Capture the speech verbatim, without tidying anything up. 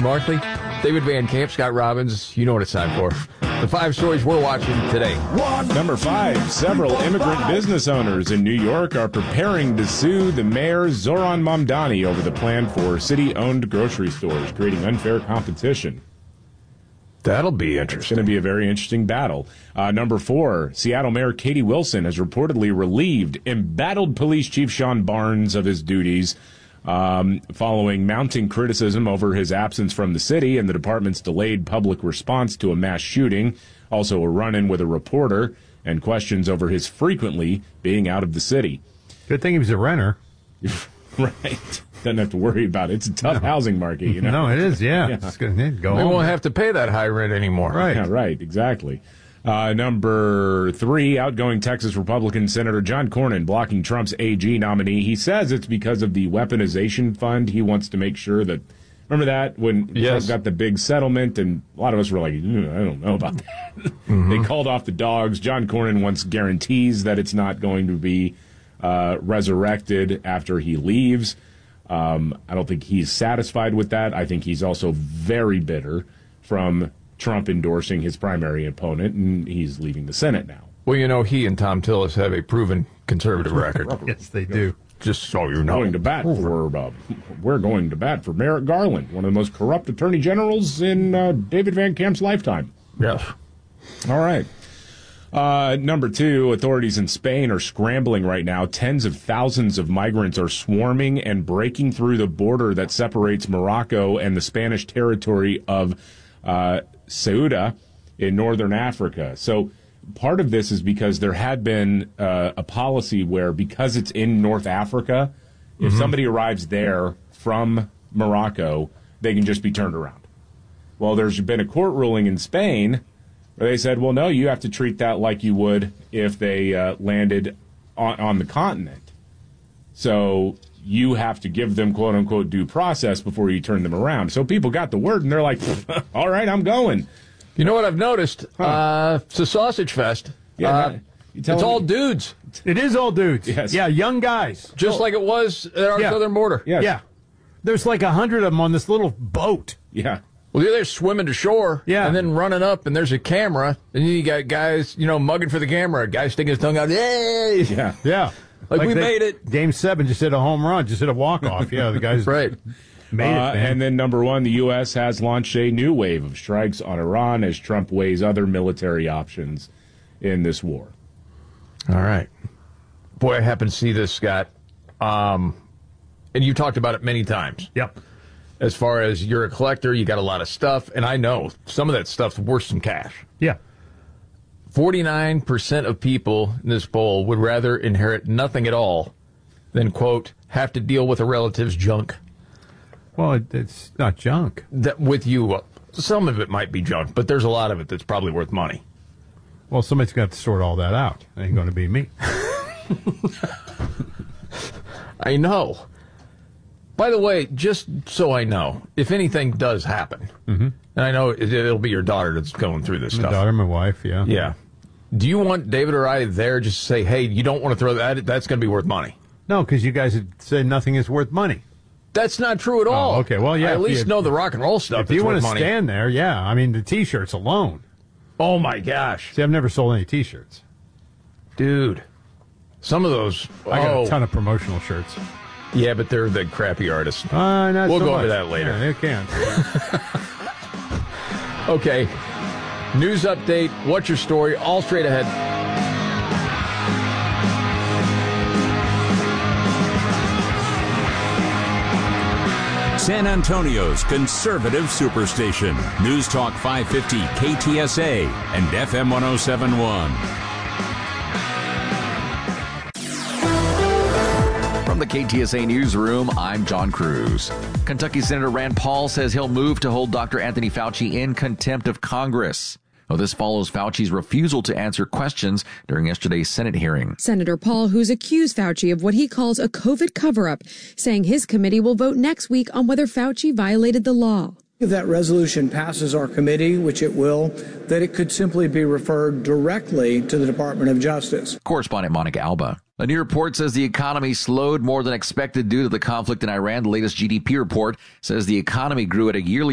Markley, David Van Camp, Scott Robbins. You know what it's time for. The five stories we're watching today. One. Number five, several immigrant business owners in New York are preparing to sue the mayor, Zoran Mamdani, over the plan for city-owned grocery stores, creating unfair competition. That'll be It's interesting. going to be a very interesting battle. Uh, number four, Seattle Mayor Katie Wilson has reportedly relieved embattled police chief Sean Barnes of his duties um, following mounting criticism over his absence from the city and the department's delayed public response to a mass shooting, also a run-in with a reporter, and questions over his frequently being out of the city. Good thing he was a renter. Right. Doesn't have to worry about it. It's a tough No. housing market, you know. No, it is, yeah. Yeah. It's gonna go We home. won't have to pay that high rent anymore. Right. Yeah, right, exactly. Uh, number three, outgoing Texas Republican Senator John Cornyn blocking Trump's A G nominee. He says it's because of the weaponization fund. He wants to make sure that, remember that when Yes. Trump got the big settlement, and a lot of us were like, "Mm, I don't know about that." Mm-hmm. They called off the dogs. John Cornyn wants guarantees that it's not going to be uh, resurrected after he leaves. Um, I don't think he's satisfied with that. I think he's also very bitter from Trump endorsing his primary opponent, and he's leaving the Senate now. Well, you know, he and Tom Tillis have a proven conservative record. Yes, they do. Just so you know. Going to bat for uh, we're going to bat for Merrick Garland, one of the most corrupt attorney generals in uh, David Van Camp's lifetime. Yes. All right. Uh, number two, authorities in Spain are scrambling right now. Tens of thousands of migrants are swarming and breaking through the border that separates Morocco and the Spanish territory of uh, Ceuta in northern Africa. So part of this is because there had been uh, a policy where, because it's in North Africa, if Mm-hmm. somebody arrives there from Morocco, they can just be turned around. Well, there's been a court ruling in Spain where they said, well, no, you have to treat that like you would if they uh, landed on, on the continent. So you have to give them, quote unquote, due process before you turn them around. So people got the word, and they're like, all right, I'm going. You know what I've noticed? Huh. Uh, it's a sausage fest. Yeah, Uh, that- you it's telling all me- dudes, It is all dudes. Yes. Yeah, young guys. just like it was at our Yeah. southern border. Yes. Yeah. There's like a hundred of them on this little boat. Yeah. Well, they're swimming to shore, Yeah. and then running up, and there's a camera, and then you got guys, you know, mugging for the camera. A guy sticking his tongue out, yay! Yeah. Yeah. Like, we they- made it. Game seven just hit a home run, just hit a walk-off. Yeah, the guys Right. made Uh, it, man. and then number one, the U S has launched a new wave of strikes on Iran as Trump weighs other military options in this war. All right. Boy, I happen to see this, Scott. Um, and you talked about it many times. Yep. As far as you're a collector, you got a lot of stuff, and I know some of that stuff's worth some cash. Yeah. forty-nine percent of people in this poll would rather inherit nothing at all than, quote, have to deal with a relative's junk. Well, it, it's not junk. That with you, uh, some of it might be junk, but there's a lot of it that's probably worth money. Well, somebody's got to sort all that out. It ain't going to be me. I know. By the way, just so I know, if anything does happen, mm-hmm. and I know it, it'll be your daughter that's going through this My stuff. daughter, my wife, yeah. Yeah. Do you want David or I there just to say, hey, you don't want to throw that? That's going to be worth money. No, because you guys had said nothing is worth money. That's not true at all. Oh, okay. Well, yeah, I at if least you- know the rock and roll stuff. If that's you want worth to money. stand there, yeah. I mean, the T-shirts alone. Oh, my gosh. See, I've never sold any T-shirts. Dude. Some of those. I got oh, a ton of promotional shirts. Yeah, but they're the crappy artists. Uh, not We'll so go much. into that later. Yeah, they can. Okay. News update. What's your story? All straight ahead. San Antonio's conservative superstation. News Talk five fifty K T S A and F M one oh seven point one. From the K T S A Newsroom, I'm John Cruz. Kentucky Senator Rand Paul says he'll move to hold Doctor Anthony Fauci in contempt of Congress. Well, this follows Fauci's refusal to answer questions during yesterday's Senate hearing. Senator Paul, who's accused Fauci of what he calls a COVID cover-up, saying his committee will vote next week on whether Fauci violated the law. If that resolution passes our committee, which it will, that it could simply be referred directly to the Department of Justice. Correspondent Monica Alba. A new report says the economy slowed more than expected due to the conflict in Iran. The latest G D P report says the economy grew at a yearly